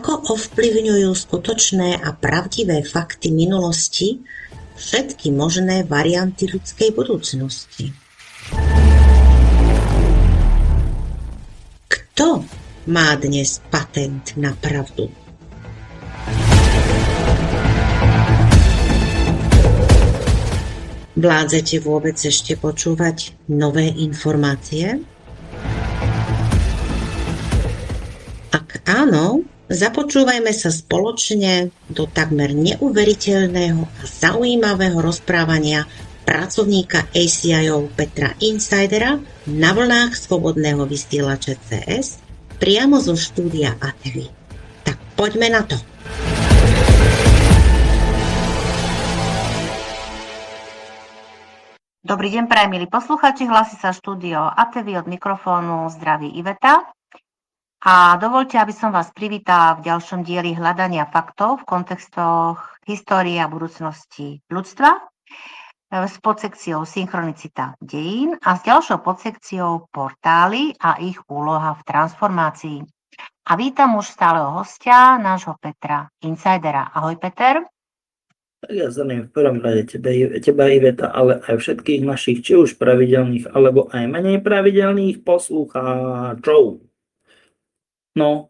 Ako ovplyvňujú skutočné a pravdivé fakty minulosti všetky možné varianty ľudskej budúcnosti? Kto má dnes patent na pravdu? Vládzete vôbec ešte počúvať nové informácie? Ak áno, započúvajme sa spoločne do takmer neuveriteľného a zaujímavého rozprávania pracovníka ACIO Petra Insidera na vlnách Slobodného vysielača CS priamo zo štúdia ATV. Tak poďme na to. Dobrý deň, prajem milí poslucháči, hlási sa štúdio ATV, od mikrofónu zdraví Iveta. A dovoľte, aby som vás privítala v ďalšom dieli hľadania faktov v kontextoch histórie a budúcnosti ľudstva s podsekciou Synchronicita dejín a s ďalšou podsekciou Portály a ich úloha v transformácii. A vítam už stáleho hostia, nášho Petra Insidera. Ahoj, Peter. Tak ja zdravím v prvom rade teba Iveta, ale aj všetkých našich, či už pravidelných, alebo aj menej pravidelných poslucháčov. No,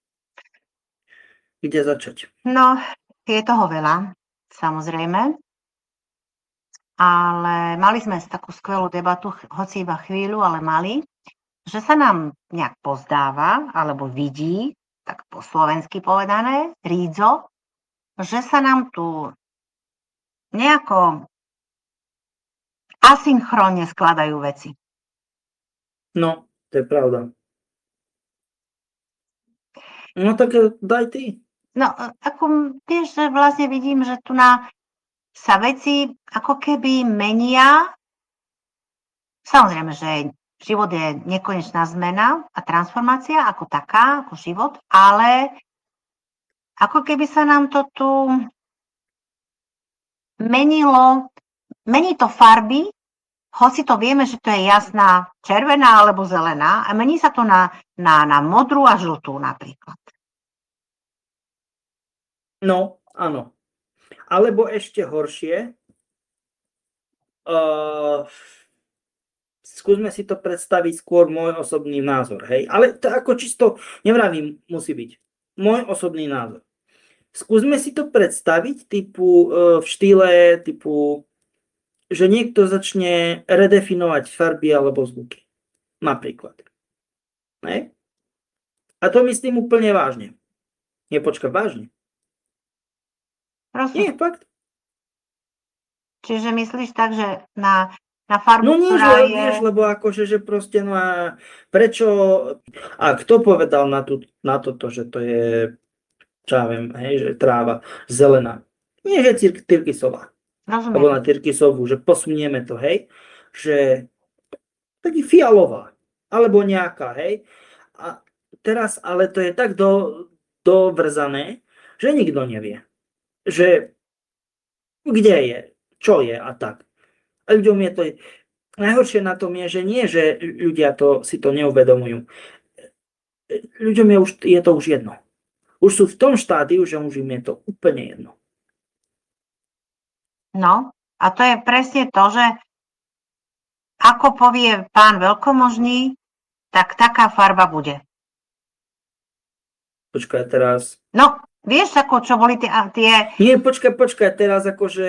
kde začať? No, je toho veľa, samozrejme. Ale mali sme takú skvelú debatu, hoci iba chvíľu, ale mali, že sa nám nejak pozdáva, alebo vidí, tak po slovensky povedané, rídzo, že sa nám tu nejako asynchronne skladajú veci. No, to je pravda. No tak daj ty. No, ako vieš, že vlastne vidím, že tu sa veci ako keby menia. Samozrejme, že život je nekonečná zmena a transformácia ako taká, ako život, ale ako keby sa nám to tu menilo, mení to farby, hoci to vieme, že to je jasná červená alebo zelená, a mení sa to na modrú a žltú napríklad. No, áno. Alebo ešte horšie, skúsme si to predstaviť skôr môj osobný názor, hej? Ale to ako čisto, nevravím, musí byť môj osobný názor. Skúsme si to predstaviť v štýle typu, že niekto začne redefinovať farby alebo zvuky. Napríklad. Hej? A to myslím úplne vážne. Nie, počkaj, vážne. Nie, fakt. Čiže myslíš tak, že na farbu, no nie, ktorá je... vieš, lebo akože, že proste, no a prečo... A kto povedal na toto, že to je, čo ja viem, hej, že tráva zelená. Nie, že tyrkysová. Rozumiem. Alebo na tyrkysovú, že posunieme to, hej, že taký fialová, alebo nejaká, hej. A teraz, ale to je tak dovrzané, že nikto nevie, že kde je, čo je a tak. A ľuďom je to, najhoršie na tom je, že nie, že ľudia si to neuvedomujú. Ľuďom je to už jedno. Už sú v tom štádiu, že už im je to úplne jedno. No, a to je presne to, že ako povie pán veľkomožný, tak taká farba bude. Počkaj teraz. No, vieš, ako čo boli tie... Nie, počkaj, teraz akože...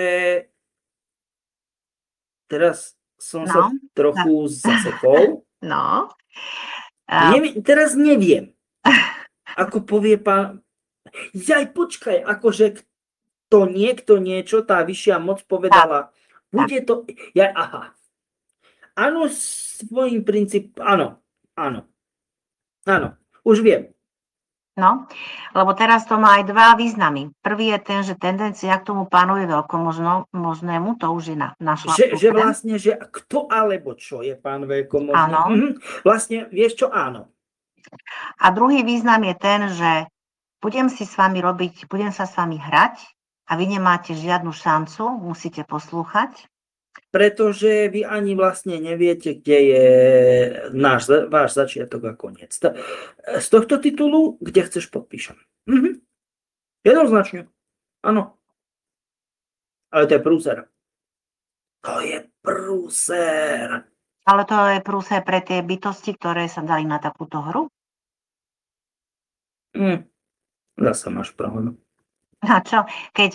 Teraz som sa trochu zasekol. No. Teraz neviem. Ako povie pán... počkaj, akože to niekto niečo, tá vyššia moc povedala. Bude to... Aha. Áno, svojím princípom... Áno. Už viem. No, lebo teraz to má aj dva významy. Prvý je ten, že tendencia k tomu pánovi veľkomožnému, to už je našla. Že vlastne, že kto alebo čo je pán veľkomožný. Áno. Vlastne, vieš čo, áno. A druhý význam je ten, že budem sa s vami hrať a vy nemáte žiadnu šancu, musíte poslúchať. Pretože vy ani vlastne neviete, kde je váš začiatok a koniec. Z tohto titulu, kde chceš, podpíšem. Jednoznačne. Áno. Ale to je prúser. To je prúser. Ale to je prúse pre tie bytosti, ktoré sa dali na takúto hru? Zasa máš pravdu. A čo?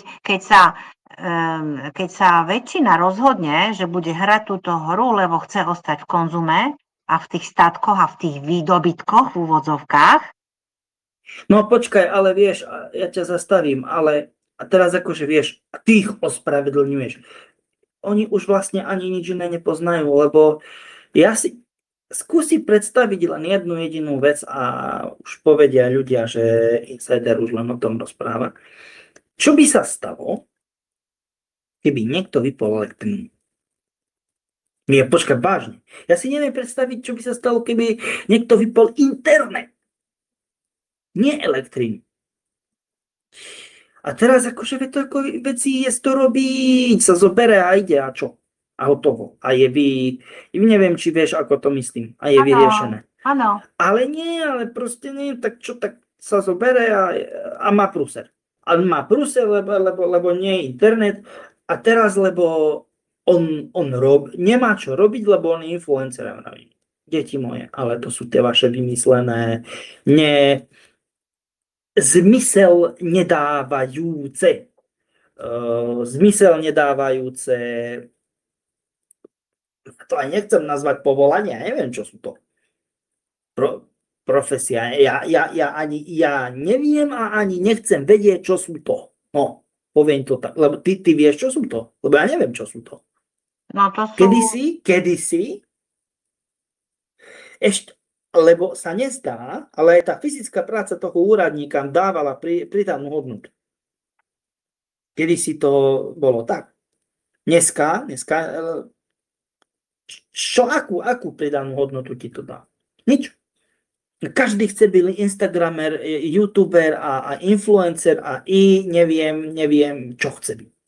Keď sa väčšina rozhodne, že bude hrať túto hru, lebo chce ostať v konzume a v tých statkoch a v tých výdobytkoch v úvodzovkách. No počkaj, ale vieš, ja ťa zastavím, ale a teraz akože vieš, a ty ich ospravedlňuješ. Oni už vlastne ani nič iné nepoznajú, lebo ja si skúsi predstaviť len jednu jedinú vec a už povedia ľudia, že insider už len o tom rozpráva. Čo by sa stalo, keby niekto vypol elektrínu? Nie, počkaj, vážne. Ja si neviem predstaviť, čo by sa stalo, keby niekto vypol internet. Nie elektrínu. A teraz akože to ako veci je to robiť, sa zobere a ide a čo? A hotovo. A neviem, či vieš, ako to myslím. A je vyriešené. Áno. Ale nie, ale proste nie, tak čo, tak sa zobere a má prúser. A má prúser, lebo nie je internet. A teraz, lebo on nemá čo robiť, lebo on je influencer. Deti moje, ale to sú tie vaše vymyslené, zmysel nedávajúce. To aj nechcem nazvať povolania, neviem, čo sú to. Profesia. Ja neviem a ani nechcem vedieť, čo sú to. No, poviem to tak, lebo ty vieš, čo sú to, lebo ja neviem, čo sú to. No to sú... Kedysi, ešte, lebo sa nezdá, ale aj tá fyzická práca toho úradníka dávala pridanú hodnotu. Kedysi to bolo tak. Dneska akú pridanú hodnotu ti to dá? Nič. Každý chce byť instagramer, youtuber a influencer a neviem, čo chce byť.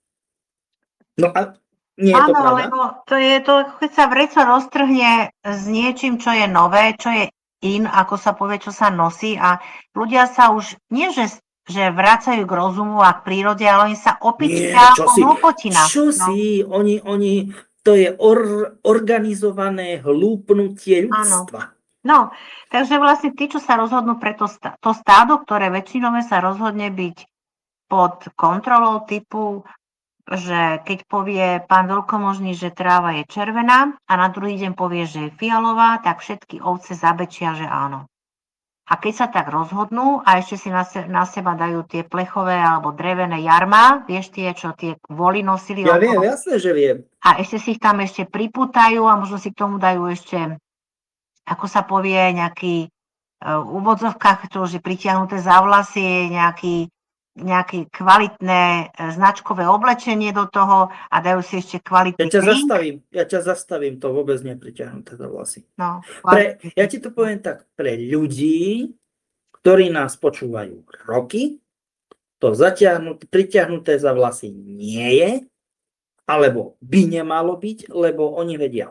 No a nie je to Áno, pravda? lebo to je to, keď sa vreco roztrhne s niečím, čo je nové, čo je ako sa povie, čo sa nosí a ľudia sa už, nie že vracajú k rozumu a k prírode, ale oni sa opičia po hlupotinách. Čo si? Oni, to je organizované hlúpnutie ľudstva. No, takže vlastne tí, čo sa rozhodnú pre to stádo, ktoré väčšinové sa rozhodne byť pod kontrolou typu, že keď povie pán veľkomožný, že tráva je červená a na druhý deň povie, že je fialová, tak všetky ovce zabečia, že áno. A keď sa tak rozhodnú a ešte si na seba dajú tie plechové alebo drevené jarmá, vieš tie, čo tie voly nosili. Ja viem, jasné, že viem. A ešte si ich tam ešte pripútajú a možno si k tomu dajú ešte, ako sa povie, nejaký v úvodzovkách, to už je pritiahnuté za vlasy, nejaké kvalitné značkové oblečenie do toho a dajú si ešte kvalitný drink. Ja ťa zastavím, to vôbec nepritiahnuté za vlasy. No, ja ti to poviem tak, pre ľudí, ktorí nás počúvajú roky, to pritiahnuté za vlasy nie je, alebo by nemalo byť, lebo oni vedia.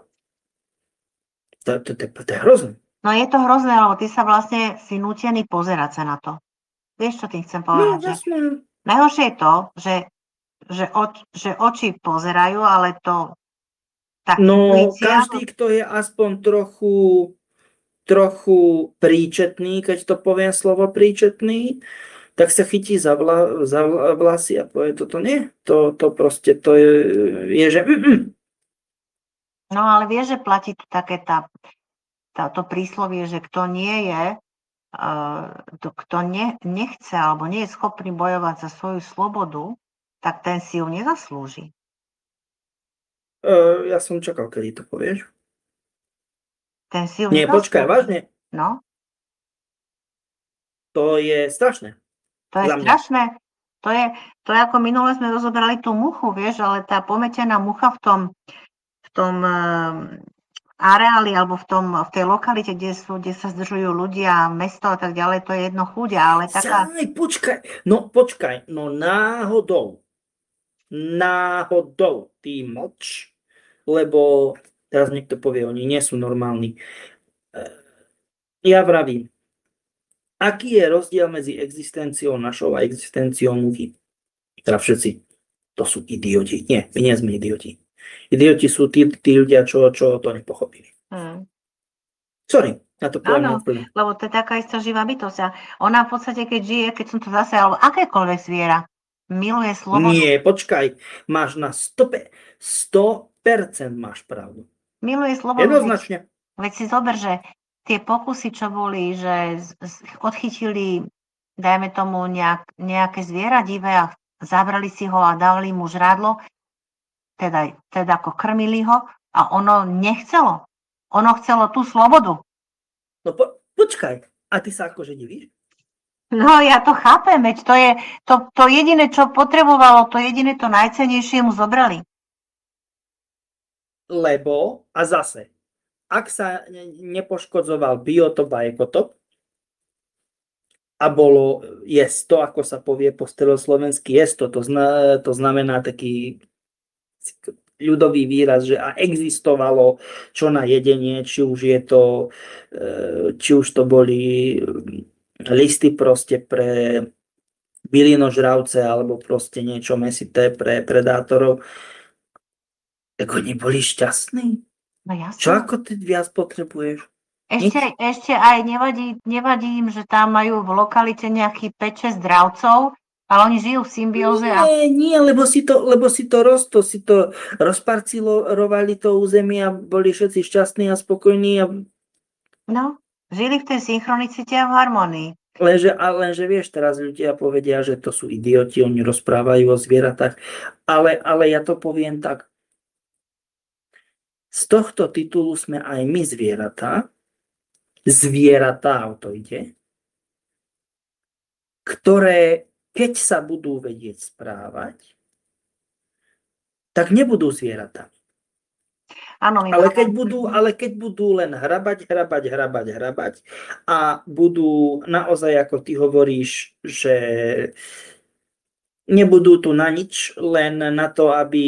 To je hrozné. No je to hrozné, lebo ty sa vlastne si nútený pozerať sa na to. Vieš, čo tým chcem povedať? No, jasné. Najhoršie je to, že oči pozerajú, ale to... No, každý, kto je aspoň trochu príčetný, keď to poviem slovo príčetný, tak sa chytí za vlasy a povie, toto nie. To proste, to je že... No, ale vieš, že platí tu také to príslovie, že kto nie je, kto nechce alebo nie je schopný bojovať za svoju slobodu, tak ten si ju nezaslúži. Ja som čakal, kedy to povieš. Ten si ju nie, počkaj, vážne? No. To je strašné. To je strašné. To je ako minule sme rozobrali tú muchu, vieš, ale tá pometená mucha v tom areáli alebo v tej lokalite, kde sa zdržujú ľudia, mesto a tak ďalej, to je jedno chudia, ale taká... Počkaj, náhodou, ty mlč, lebo teraz niekto povie, oni nie sú normálni. Ja vravím, Aký je rozdiel medzi existenciou našou a existenciou muchy? Teda všetci, to sú idioti. Nie, my nie sme idioti. Idioti sú tí ľudia, čo to nepochopili. Sorry, ja to poviem Áno, úplne. lebo to je taká istá živá bytosť. A ona v podstate, keď žije, keď som to zase, alebo akékoľvek zviera, miluje slobodu. Nie, počkaj, máš na 100% máš pravdu. Miluje slobodu. Jednoznačne. Veď si zober, že tie pokusy, čo boli, že odchytili, dajme tomu, nejaké zviera divé a zabrali si ho a dali mu žrádlo, teda ako krmili ho a ono nechcelo. Ono chcelo tú slobodu. No počkaj, a ty sa akože divíš? No ja to chápem, veď to je to jediné, čo potrebovalo, to jediné, to najcennejšie mu zobrali. Lebo, a zase, ak sa nepoškodzoval biotop a ekotop a bolo jesto, ako sa povie po staroslovensky jesto, to znamená taký ľudový výraz, že a existovalo čo na jedenie, či už to boli listy proste pre bylinožravce alebo proste niečo mesité pre predátorov, tak oni boli šťastní. No jasne. Čo ako ty viac potrebuješ? Ešte aj nevadí im, že tam majú v lokalite nejaký 5-6 dravcov, ale oni žijú v symbióze. Nie, lebo si to rozparcilovali to územie a boli všetci šťastní a spokojní. No, žili v tej synchronicite a v harmonii. Lenže vieš, teraz ľudia povedia, že to sú idioti, oni rozprávajú o zvieratách, ale ja to poviem tak. Z tohto titulu sme aj my zvieratá, to ide, ktoré, keď sa budú vedieť správať, tak nebudú zvieratá. Áno, ale keď budú len hrabať a budú naozaj, ako ty hovoríš, že nebudú tu na nič, len na to, aby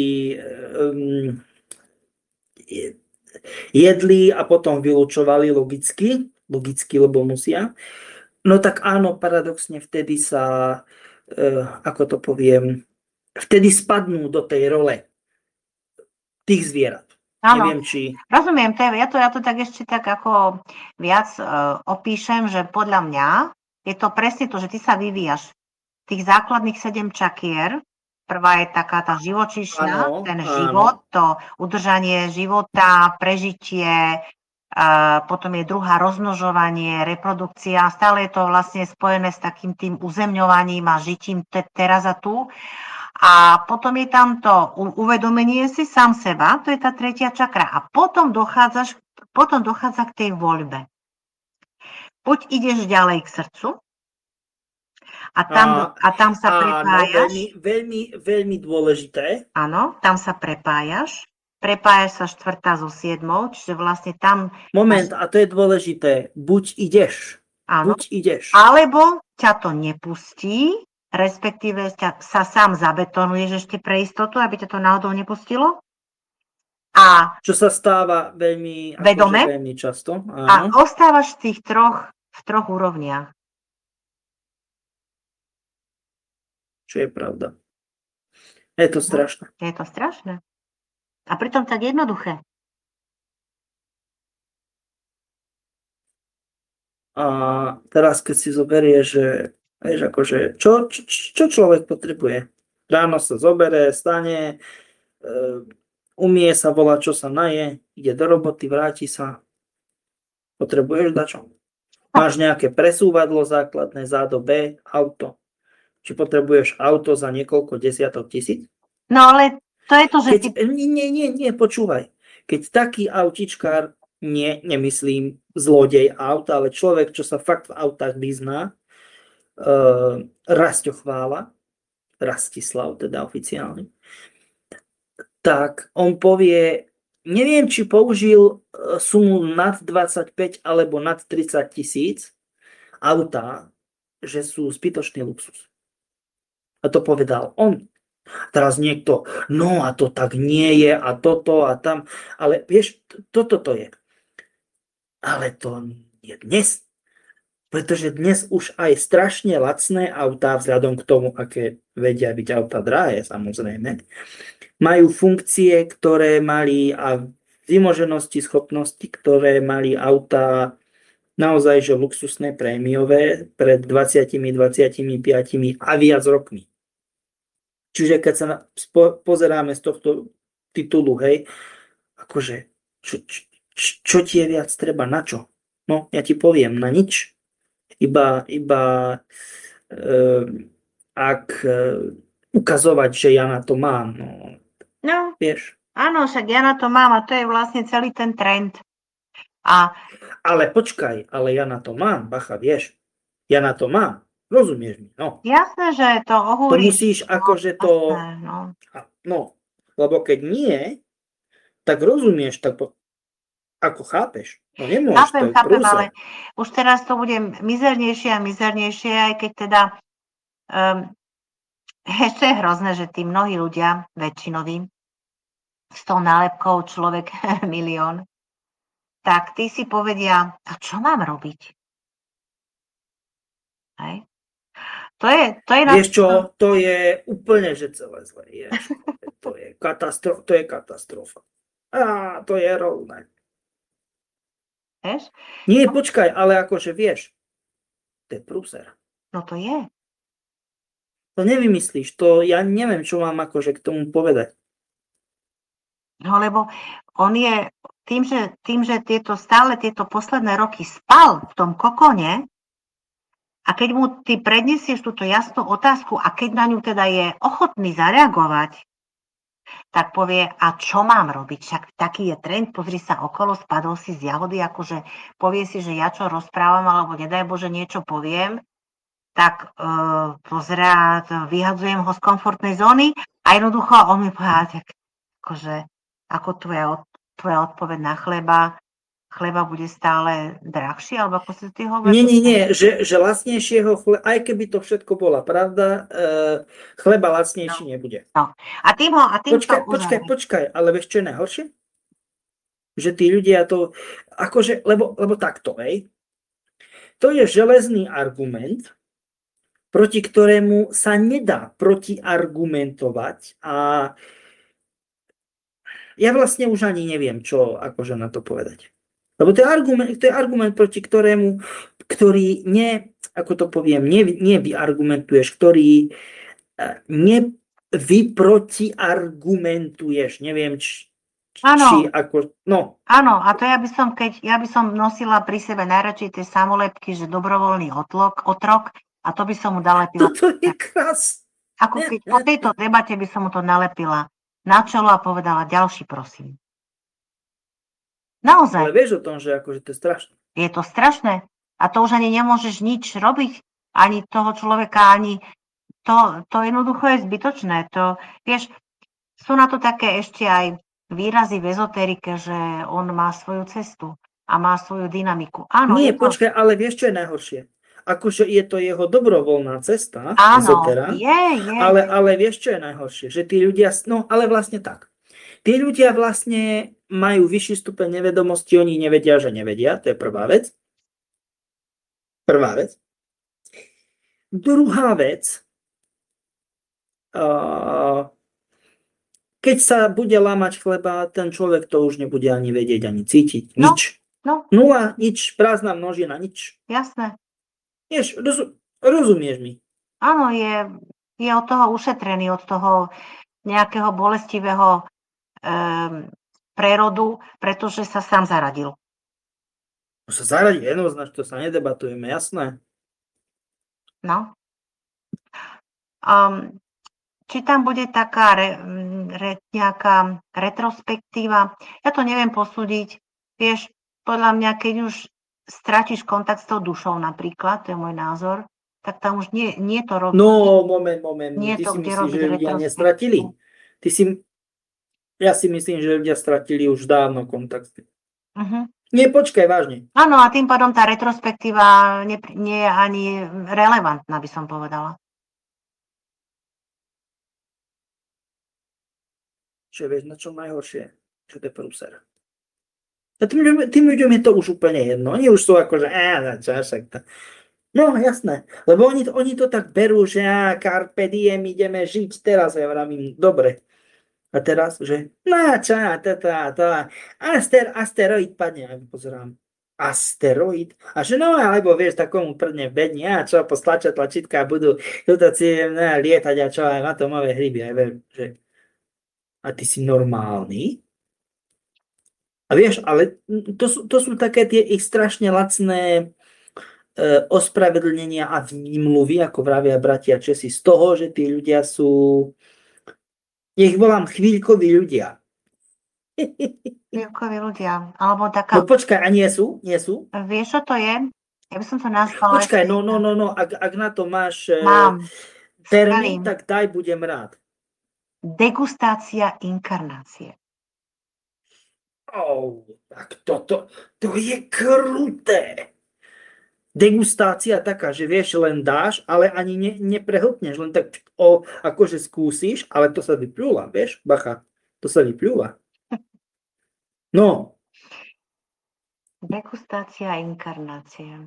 jedli a potom vylučovali logicky, lebo musia, no tak áno, paradoxne vtedy sa, ako to poviem, vtedy spadnú do tej role tých zvierat. Áno, neviem, či... Rozumiem, ja to tak ešte tak ako viac opíšem, že podľa mňa je to presne to, že ty sa vyvíjaš tých základných 7 čakier. Prvá je taká tá živočíšna, ten život, to udržanie života, prežitie, potom je druhá rozmnožovanie, reprodukcia, stále je to vlastne spojené s takým tým uzemňovaním a žitím teraz a tu. A potom je tam to uvedomenie si sám seba, to je tá tretia čakra. A potom dochádza k tej voľbe. Buď ideš ďalej k srdcu a tam sa prepájaš. Veľmi dôležité. Áno, tam sa prepájaš sa 4. so 7, čiže vlastne tam... Moment, a to je dôležité. Buď ideš. Áno. Buď ideš. Alebo ťa to nepustí, respektíve sa sám zabetonuješ ešte pre istotu, aby ťa to náhodou nepustilo. A čo sa stáva veľmi často. Áno. A ostávaš v troch úrovniach. Čo je pravda. Je to strašné. Je to strašné. A pritom tak jednoduché. A teraz, keď si zoberieš, že vieš, akože, čo človek potrebuje? Ráno sa zoberie, stane, umie sa, volá, čo sa naje, ide do roboty, vráti sa. Potrebuješ dačo? Máš nejaké presúvadlo základné, zádo B, auto. Či potrebuješ auto za niekoľko desiatok tisíc? No ale to je to, že... Nie, počúvaj. Keď taký autičkár, nemyslím zlodej auta, ale človek, čo sa fakt v autách vyzná, Rastislav, teda oficiálne, tak on povie, neviem, či použil sumu nad 25 alebo nad 30 tisíc autá, že sú zbytočný luxus. A to povedal on. Teraz niekto, no a to tak nie je a toto a tam, ale vieš, toto to je. Ale to je dnes. Pretože dnes už aj strašne lacné autá, vzhľadom k tomu, aké vedia byť autá drahé, samozrejme, majú funkcie, ktoré mali a vymoženosti, schopnosti, ktoré mali autá naozaj, že luxusné, prémiové pred 20, 25 a viac rokmi. Čiže keď sa pozeráme z tohto titulu, hej, akože, čo ti je viac treba, na čo? No, ja ti poviem, na nič. Iba ak ukazovať, že ja na to mám, no, No, vieš. áno, však ja na to mám a to je vlastne celý ten trend. Ale počkaj, ale ja na to mám, bacha, vieš. Ja na to mám, rozumieš mi, no. Jasné, že to To ohúri. musíš akože to... Jasné, no. No, lebo keď nie, tak rozumieš, tak ako chápeš. No nemôžeš, to je Chápem, prúser. ale už teraz to bude mizernejšie a mizernejšie, aj keď teda ešte je hrozné, že tí mnohí ľudia, väčšinoví, s tou nálepkou človek milión, tak tí si povedia, a čo mám robiť? Hej? To je Vieš čo, to je úplne, že celé zlé. To je katastrofa. Á, to je rovné. Vieš? Nie, počkaj, ale akože vieš, to je prúser. No to je. To nevymyslíš, to ja neviem, čo mám akože k tomu povedať. No lebo on je tým, že stále tieto posledné roky spal v tom kokone a keď mu ty predniesieš túto jasnú otázku a keď na ňu teda je ochotný zareagovať, tak povie, a čo mám robiť? Však taký je trend, pozri sa okolo, spadol si z jahody, akože povie si, že ja čo rozprávam, alebo nedaj Bože niečo poviem, tak pozerá, vyhadzujem ho z komfortnej zóny a jednoducho on mi povie, tak akože, ako tvoja odpoveď na chleba bude stále drahší, alebo ako si ty hovoríš? Nie, že lacnejšieho chleba, aj keby to všetko bola pravda, chleba lacnejší nebude. No. A tým Počkaj, ale vieš, čo je najhoršie? Že tí ľudia to, akože, lebo takto, hej, to je železný argument, proti ktorému sa nedá protiargumentovať a ja vlastne už ani neviem, čo akože na to povedať. Lebo to je argument proti ktorému, ktorý ako to poviem, nevyargumentuješ, ktorý nevyprotiargumentuješ, neviem, či ako, no. Áno, a to ja by som nosila pri sebe najradšej tie samolepky, že dobrovoľný otrok, a to by som mu nalepila. Toto je krásne. Ako keď po tejto debate by som mu to nalepila na čelo a povedala, ďalší prosím. Naozaj. Ale vieš o tom, že akože to je strašné. Je to strašné. A to už ani nemôžeš nič robiť, ani toho človeka, ani to jednoducho je zbytočné. To, vieš, sú na to také ešte aj výrazy v ezoterike, že on má svoju cestu a má svoju dynamiku. Áno, nie, počkaj, ale vieš, čo je najhoršie? Akože je to jeho dobrovoľná cesta, ezotera, ale vieš, čo je najhoršie? Že tí ľudia, no ale vlastne tak. Tí ľudia vlastne majú vyšší stupeň nevedomosti, oni nevedia, že nevedia, to je prvá vec. Druhá vec, keď sa bude lámať chleba, ten človek to už nebude ani vedieť, ani cítiť. Nič. No. Nula, nič, prázdna množina, nič. Jasné. Vieš, rozumieš mi? Áno, je od toho ušetrený, od toho nejakého bolestivého prerodu, pretože sa sám zaradil. Sa zaradil, jednoznačne, to sa nedebatujeme, jasné. No. Či tam bude taká nejaká retrospektíva, ja to neviem posúdiť. Vieš, podľa mňa, keď už stratíš kontakt s tou dušou napríklad, to je môj názor, tak tam už nie to robí. No, moment. Ty si myslíš, že ľudia nestratili? Ja si myslím, že ľudia stratili už dávno kontakt. Nie, počkaj, vážne. Áno, a tým pádom tá retrospektíva nie je ani relevantná, by som povedala. Čo vieš, na čo najhoršie? Čo to je prúser. A tým ľuďom je to už úplne jedno. Oni už sú akože, No, jasné. Lebo oni to tak berú, že carpe diem, ideme žiť teraz. Ja vravím, dobre. A teraz, že asteroid padne. A pozerám, asteroid? A že no, alebo vieš, takomu prdne v bedni, a čo, postlačia tlačítka a budú tuto lietať a čo, aj atomové hryby. A, že, a ty si normálny? A vieš, ale to sú také tie ich strašne lacné ospravedlnenia a výmluvy, ako vravia bratia Česi, z toho, že tí ľudia sú, ich volám chvíľkoví ľudia. Chvíľkoví ľudia, alebo No taká, počkaj, a nie sú? Nie sú? vieš, čo to je? Ja by som to nazvala Počkaj, ešte no, ak na to máš mám termín, skvelý. tak daj, budem rád. Degustácia inkarnácie. Tak to je kruté. Degustácia taká, že vieš, len dáš, ale ani neprehltneš, len tak akože skúsiš, ale to sa vyplúva, vieš, bacha, to sa vyplúva. No, Degustácia inkarnácie.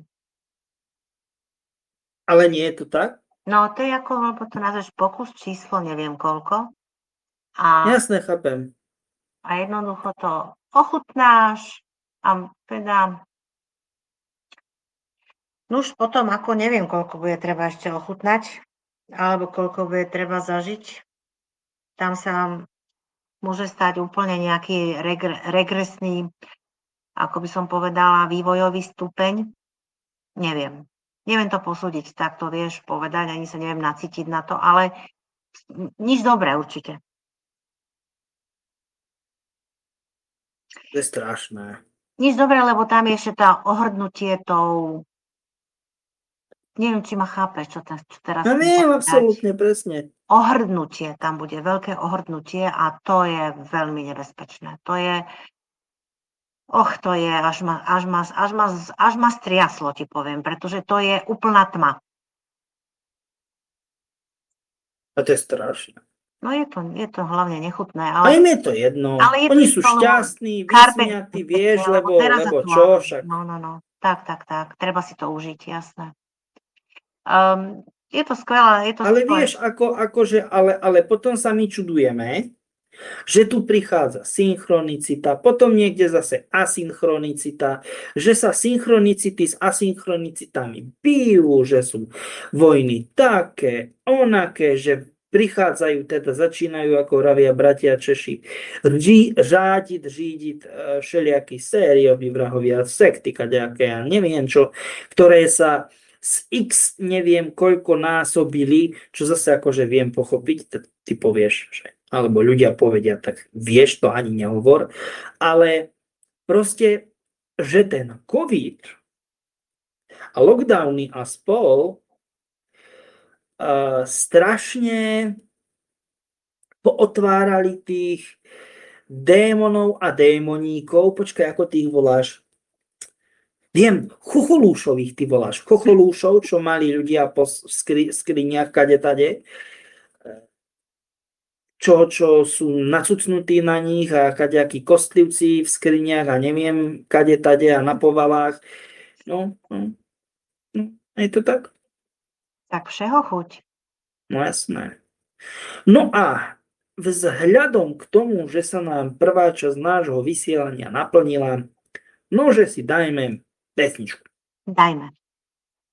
ale nie je to tak? No, to je ako, lebo to nazveš pokus číslo neviem koľko. A Jasne, chápem. jednoducho to ochutnáš a teda už potom, ako neviem, koľko bude treba ešte ochutnať, alebo koľko bude treba zažiť, tam sa môže stať úplne nejaký regresný, ako by som povedala, vývojový stupeň. Neviem. Neviem to posúdiť, tak to vieš povedať, ani sa neviem nacítiť na to, ale nič dobré určite. To je strašné. Nič dobré, lebo tam je ešte tá ohrdnutie tou... Neviem, či ma chápeš, čo teraz No chcem viem, povedať. absolútne, presne. Ohrdnutie tam bude, veľké ohrdnutie a to je veľmi nebezpečné. To je, až ma striaslo, ti poviem, pretože to je úplná tma. A to je strašné. No je to hlavne nechutné, A ale im je to jedno. Ale je Oni to sú to, lebo šťastní, carpe vysmiatí, diem, vieš, lebo teraz lebo čo aktuálne. však. No. Tak. Treba si to užiť, jasné. Je to skvelé, je to Ale skvelé. vieš, ale potom sa my čudujeme, že tu prichádza synchronicita, potom niekde zase asynchronicita, že sa synchronicity s asynchronicitami bijú, že sú vojny také, onaké, že prichádzajú, teda začínajú, ako vravia bratia Češi, řídiť všelijakí sérioví vrahovia, sekty, kadejaké, ja neviem čo, ktoré sa z x neviem koľko násobili, čo zase akože viem pochopiť, ty povieš, že alebo ľudia povedia, tak vieš, to ani nehovor, ale proste, že ten COVID a lockdowny a spol strašne pootvárali tých démonov a démoníkov, počkaj, ako ty ich voláš? Viem, chocholúšových ty voláš, chocholúšov, čo mali ľudia po skriniach kade tade, čo sú nacucnutí na nich a kadejakí kostlivci v skriniach a neviem, kade tade a na povalách. No, je to tak? Tak všeho chuť. No jasné. No a vzhľadom k tomu, že sa nám prvá časť nášho vysielania naplnila, no že si dajme pesničku. Dajme.